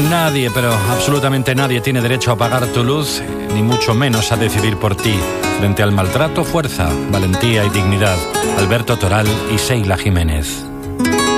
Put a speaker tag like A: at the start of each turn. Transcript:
A: Nadie, pero absolutamente nadie tiene derecho a apagar tu luz, ni mucho menos a decidir por ti. Frente al maltrato, fuerza, valentía y dignidad. Alberto Toral y Seila Jiménez.